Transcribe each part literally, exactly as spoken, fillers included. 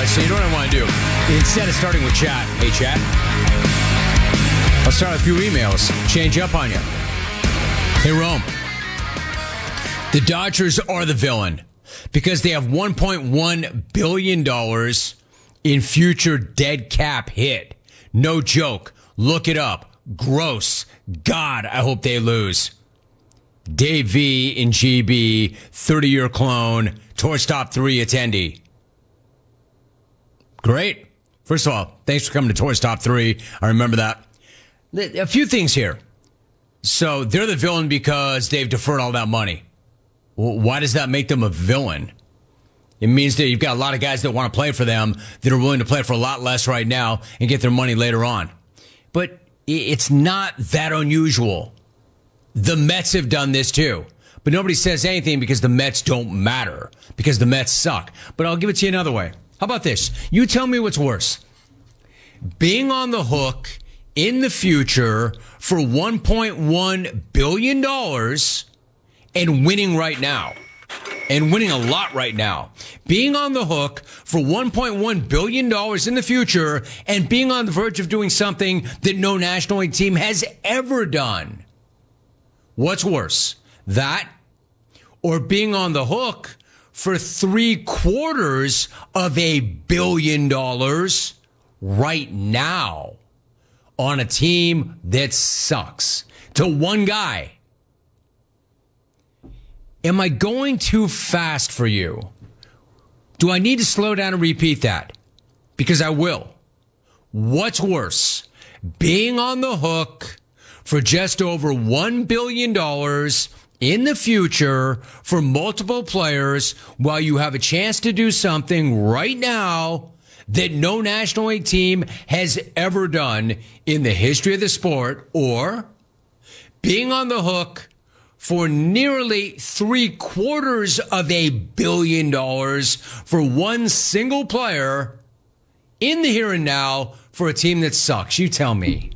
so you know what I want to do? Instead of starting with chat, hey, chat, I'll start with a few emails. Change up on you. Hey, Rome. The Dodgers are the villain because they have one point one billion dollars in future dead cap hit. No joke. Look it up. Gross. God, I hope they lose. Dave V in G B, thirty-year clone, Torch Top three attendee. Great. First of all, thanks for coming to Torch Top three. I remember that. A few things here. So they're the villain because they've deferred all that money. Well, why does that make them a villain? It means that you've got a lot of guys that want to play for them that are willing to play for a lot less right now and get their money later on. But it's not that unusual. The Mets have done this too. But nobody says anything because the Mets don't matter, because the Mets suck. But I'll give it to you another way. How about this? You tell me what's worse. Being on the hook in the future for one point one billion dollars and winning right now. And winning a lot right now. Being on the hook for one point one billion dollars in the future and being on the verge of doing something that no National League team has ever done. What's worse? That or being on the hook for three quarters of a billion dollars right now on a team that sucks to one guy? Am I going too fast for you? Do I need to slow down and repeat that? Because I will. What's worse? Being on the hook for just over one billion dollars in the future for multiple players while you have a chance to do something right now that no National League team has ever done in the history of the sport, or being on the hook for nearly three quarters of a billion dollars for one single player in the here and now for a team that sucks. You tell me.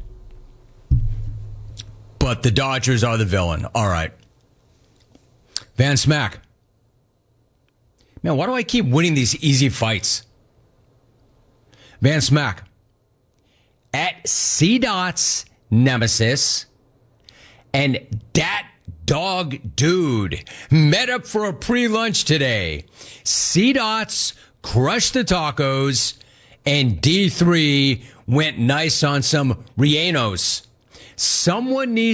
But the Dodgers are the villain. All right. Van Smack. Man, why do I keep winning these easy fights? Van Smack. At C. Dot's Nemesis and Dat Dog Dude met up for a pre-lunch today. C. Dots crushed the tacos and D three went nice on some rellenos. Someone needs